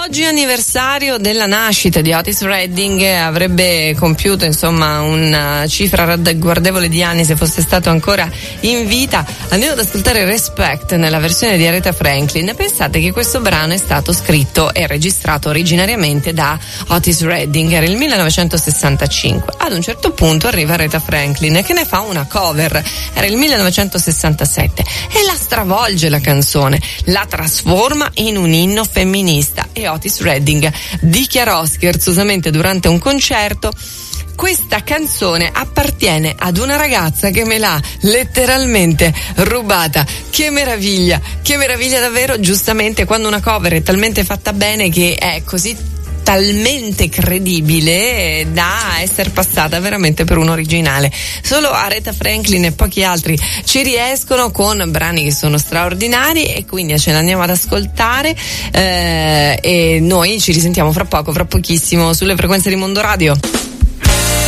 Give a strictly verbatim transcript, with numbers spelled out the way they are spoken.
Oggi anniversario della nascita di Otis Redding, avrebbe compiuto insomma una cifra ragguardevole di anni se fosse stato ancora in vita. Andiamo ad ascoltare Respect nella versione di Aretha Franklin. Pensate che questo brano è stato scritto e registrato originariamente da Otis Redding, era il millenovecentosessantacinque. Ad un certo punto arriva Aretha Franklin che ne fa una cover, era il millenovecentosessantasette, e la stravolge la canzone, la trasforma in un inno femminista. E Otis Redding dichiarò scherzosamente durante un concerto: questa canzone appartiene ad una ragazza che me l'ha letteralmente rubata. Che meraviglia, che meraviglia davvero. Giustamente, quando una cover è talmente fatta bene che è così talmente credibile da essere passata veramente per un originale. Solo Aretha Franklin e pochi altri ci riescono con brani che sono straordinari, e quindi ce ne andiamo ad ascoltare eh, e noi ci risentiamo fra poco, fra pochissimo sulle frequenze di Mondo Radio.